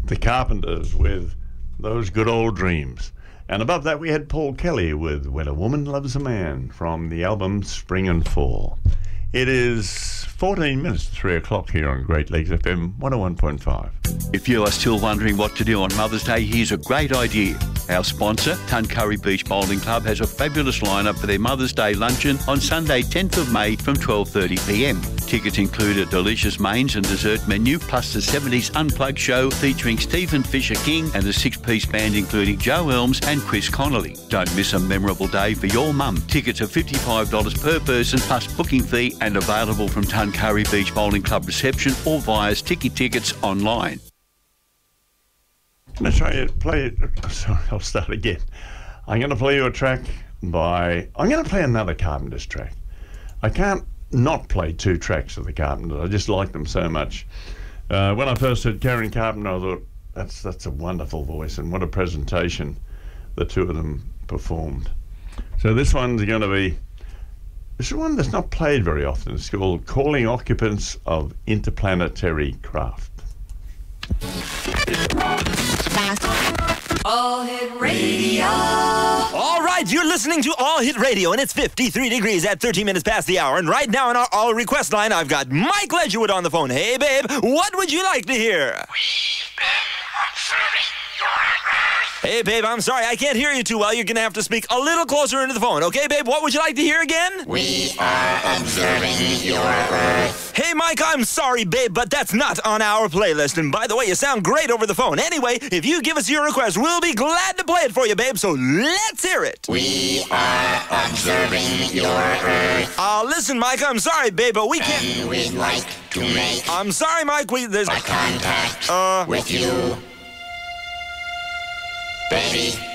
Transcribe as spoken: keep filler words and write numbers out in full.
The Carpenters with Those Good Old Dreams. And above that we had Paul Kelly with When a Woman Loves a Man from the album Spring and Fall. It is fourteen minutes to three o'clock here on Great Lakes F M one oh one point five. If you are still wondering what to do on Mother's Day, here's a great idea. Our sponsor, Tuncurry Beach Bowling Club, has a fabulous lineup for their Mother's Day luncheon on Sunday, tenth of May from twelve thirty p m. Tickets include a delicious mains and dessert menu, plus the seventies Unplugged show featuring Stephen Fisher King and the six-piece band including Joe Elms and Chris Connolly. Don't miss a memorable day for your mum. Tickets are fifty-five dollars per person plus booking fee and available from Tuncurry Beach Bowling Club reception or via Sticky Tickets online. I'm going to try to play it. Sorry, I'll start again. I'm going to play you a track by... I'm going to play another Carpenters track. I can't not play two tracks of the Carpenters. I just like them so much. Uh, when I first heard Karen Carpenter, I thought, that's, that's a wonderful voice, and what a presentation the two of them performed. So this one's going to be... This is one that's not played very often. It's called Calling Occupants of Interplanetary Craft. All Hit Radio. All right, you're listening to All Hit Radio, and it's fifty-three degrees at thirteen minutes past the hour. And right now on our All Request line, I've got Mike Ledgerwood on the phone. Hey, babe, what would you like to hear? We've been observing your Earth. Hey, babe, I'm sorry, I can't hear you too well. You're going to have to speak a little closer into the phone. Okay, babe, what would you like to hear again? We are observing your Earth. Hey, Mike, I'm sorry, babe, but that's not on our playlist. And by the way, you sound great over the phone. Anyway, if you give us your request, we'll be glad to play it for you, babe, so let's hear it. We are observing your Earth. Uh, listen, Mike, I'm sorry, babe, but we can't... And we'd like to make... I'm sorry, Mike, we... There's... a contact Uh... with you. Baby.